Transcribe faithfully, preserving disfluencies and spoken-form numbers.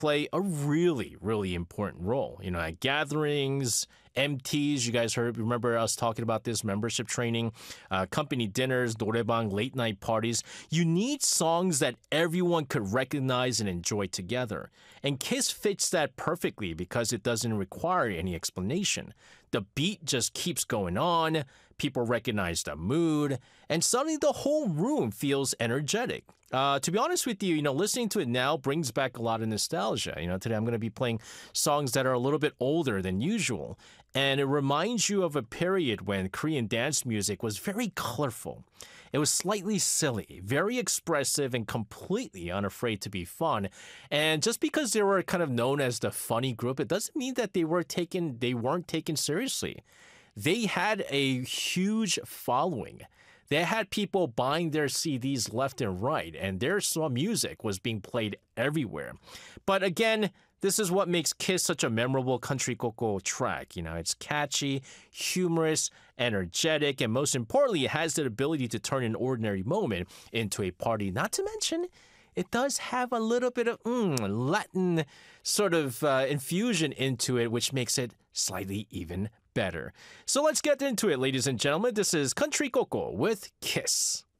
play a really, really important role. You know, at gatherings, M Ts, you guys heard, remember us talking about this, membership training, uh, company dinners, 노래방, late night parties. You need songs that everyone could recognize and enjoy together. And Kiss fits that perfectly because it doesn't require any explanation. The beat just keeps going on, people recognize the mood, and suddenly the whole room feels energetic. Uh, to be honest with you, you know, listening to it now brings back a lot of nostalgia. You know, today I'm going to be playing songs that are a little bit older than usual. And it reminds you of a period when Korean dance music was very colorful. It was slightly silly, very expressive, and completely unafraid to be fun. And just because they were kind of known as the funny group, it doesn't mean that they were taken, they weren't taken seriously. They had a huge following. They had people buying their C Ds left and right, and their song music was being played everywhere. But again, this is what makes Kiss such a memorable country koko track. You know, it's catchy, humorous, energetic, and most importantly, it has the ability to turn an ordinary moment into a party. Not to mention, it does have a little bit of mm, Latin sort of uh, infusion into it, which makes it slightly even better. So let's get into it, ladies and gentlemen. This is Country Coco with Kiss.